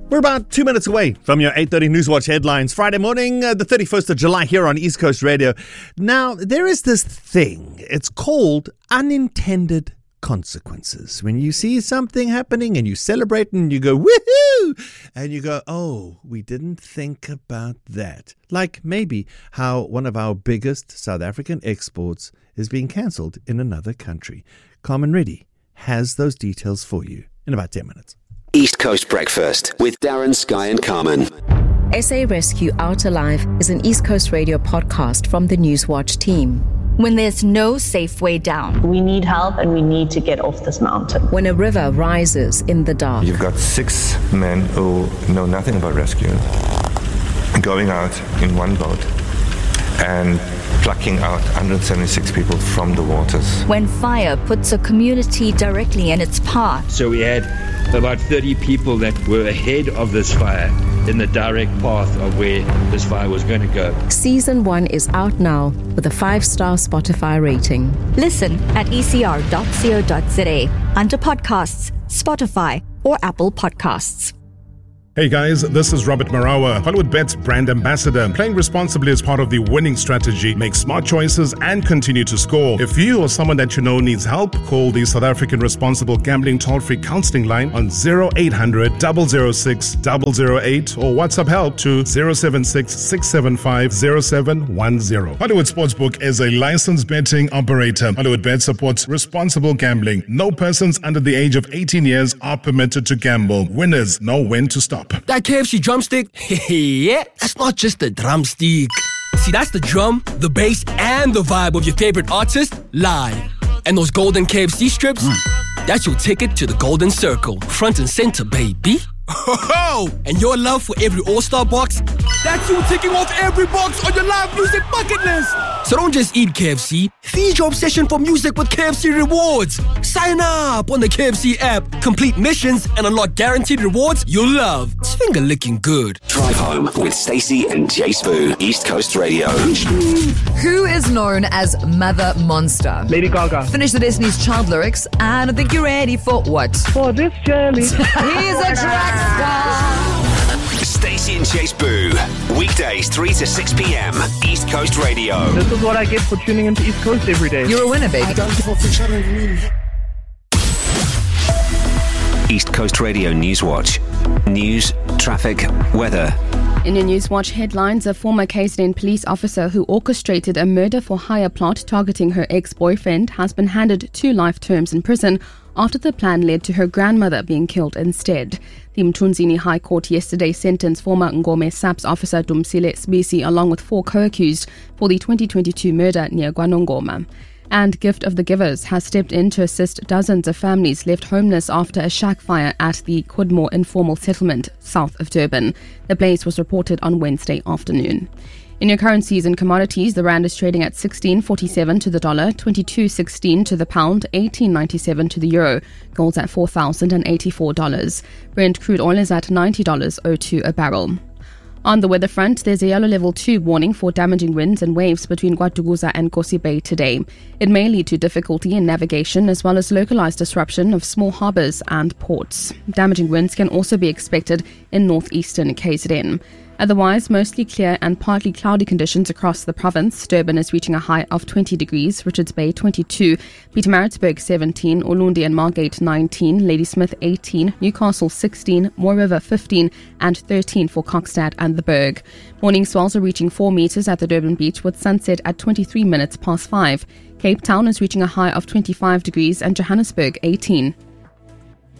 We're about 2 minutes away from your 8:30 Newswatch headlines. Friday morning, the 31st of July here on East Coast Radio. Now, there is this thing. It's called unintended consequences. When you see something happening and you celebrate and you go, woohoo! And you go, oh, we didn't think about that. Like maybe how one of our biggest South African exports is being cancelled in another country. Carmen Reddy has those details for you in about 10 minutes. East Coast Breakfast with Darren, Sky and Carmen. SA Rescue Out Alive is an East Coast Radio podcast from the Newswatch team. When there's no safe way down. We need help and we need to get off this mountain. When a river rises in the dark. You've got 6 men who know nothing about rescue going out in one boat and plucking out 176 people from the waters. When fire puts a community directly in its path. So we had about 30 people that were ahead of this fire in the direct path of where this fire was going to go. Season 1 is out now with a 5-star Spotify rating. Listen at ecr.co.za under podcasts, Spotify or Apple Podcasts. Hey guys, this is Robert Marawa, HollywoodBet's brand ambassador. Playing responsibly is part of the winning strategy. Make smart choices and continue to score. If you or someone that you know needs help, call the South African Responsible Gambling Toll-Free Counseling Line on 0800 006 008 or WhatsApp help to 076 675 0710. Hollywood Sportsbook is a licensed betting operator. HollywoodBet supports responsible gambling. No persons under the age of 18 years are permitted to gamble. Winners know when to stop. That KFC drumstick? Yeah, that's not just a drumstick. See, that's the drum, the bass, and the vibe of your favorite artist live. And those golden KFC strips? That's your ticket to the Golden Circle. Front and center, baby. Oh, and your love for every All-Star box? That's you ticking off every box on your live music bucket list. So don't just eat KFC. Feed your obsession for music with KFC rewards. Sign up on the KFC app. Complete missions and unlock guaranteed rewards you'll love. It's finger licking good. Drive home with Stacey and Jay Spoo, East Coast Radio. Who is known as Mother Monster? Lady Gaga. Finish the Destiny's Child lyrics, and I think you're ready for what? For this journey. He's a track star. Stacey and Jay Spoo, weekdays 3 to 6 p.m. East Coast Radio. This is what I get for tuning into East Coast every day. You're a winner, baby. East Coast Radio Newswatch. News, traffic, weather. In your Newswatch headlines, a former KZN police officer who orchestrated a murder-for-hire plot targeting her ex-boyfriend has been handed 2 life terms in prison after the plan led to her grandmother being killed instead. The Mthunzini High Court yesterday sentenced former Ngome SAPS officer Dumsile Sbisi along with 4 co-accused for the 2022 murder near Kwanongoma. And Gift of the Givers has stepped in to assist dozens of families left homeless after a shack fire at the Quidmore informal settlement south of Durban. The blaze was reported on Wednesday afternoon. In your currencies and commodities, the rand is trading at 16.47 to the dollar, 22.16 to the pound, 18.97 to the euro. Gold's at $4,084. Brent crude oil is at $90.02 a barrel. On the weather front, there's a yellow level 2 warning for damaging winds and waves between KwaDukuza and Kosi Bay today. It may lead to difficulty in navigation as well as localized disruption of small harbors and ports. Damaging winds can also be expected in northeastern KZN. Otherwise, mostly clear and partly cloudy conditions across the province. Durban is reaching a high of 20 degrees, Richards Bay 22, Pietermaritzburg 17, Ulundi and Margate 19, Ladysmith 18, Newcastle 16, Moore River 15 and 13 for Kokstad and the Berg. Morning swells are reaching 4 meters at the Durban beach with sunset at 23 minutes past 5. Cape Town is reaching a high of 25 degrees and Johannesburg 18.